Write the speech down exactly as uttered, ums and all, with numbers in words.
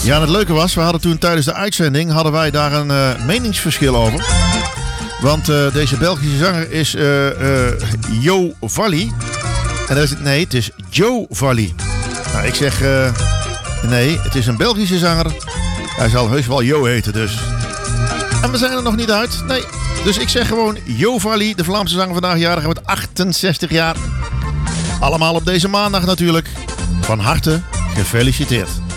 Ja, en het leuke was, we hadden toen tijdens de uitzending hadden wij daar een uh, meningsverschil over. Want uh, deze Belgische zanger is uh, uh, Jo Valli. En dan is het, nee, het is Joe Valli. Nou, ik zeg, uh, nee, het is een Belgische zanger. Hij zal heus wel Jo heten, dus. En we zijn er nog niet uit, nee. Dus ik zeg gewoon Jo Valli, de Vlaamse zanger vandaag jarig met achtenzestig jaar. Allemaal op deze maandag natuurlijk. Van harte gefeliciteerd.